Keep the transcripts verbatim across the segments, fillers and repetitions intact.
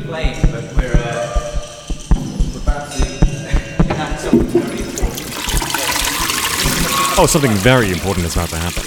plane, but we're, uh, we're about to have something very important. Oh, something very important is about to happen.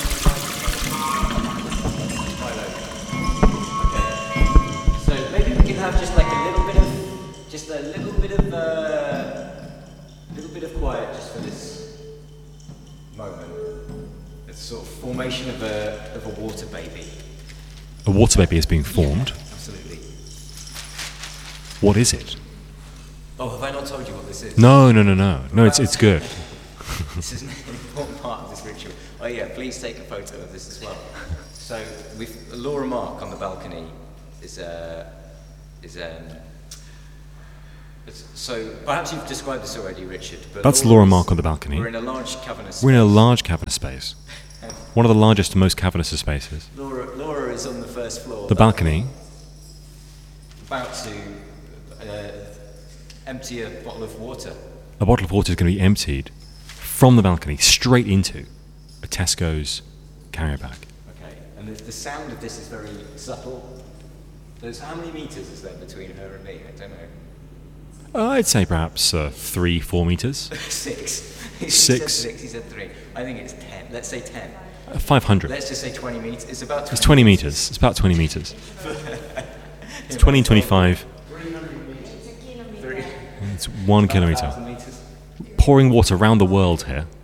So maybe we can have just like a little bit of, just a little bit of, uh, a little bit of quiet just for this moment. It's sort of formation of a of a water baby. A water baby is being formed. Yeah, absolutely. What is it? Oh, have I not told you what this is? No, no, no, no. No, it's it's good. This is an important part of this ritual. Oh yeah, please take a photo of this as well. So, with Laura Mark on the balcony is uh, is um. it's- So perhaps you've described this already, Richard. But That's Laura is- Mark on the balcony. We're in a large cavernous. We're in a space. large cavernous space. One of the largest and most cavernous of spaces. Laura, Laura is on the first floor. The balcony. About to uh, empty a bottle of water. A bottle of water is going to be emptied from the balcony straight into a Tesco's carrier bag. Okay, and the, the sound of this is very subtle. There's how many meters is there between her and me? I don't know. Uh, I'd say perhaps uh, three, four meters. Six. He Six. said six. He said three. I think it's ten. Let's say ten. Uh, Five hundred. Let's just say twenty meters. It's about. twenty It's twenty meters. It's about twenty meters. It's twenty and twenty-five. Three. It's one kilometer. thousand meters. Pouring water around the world here.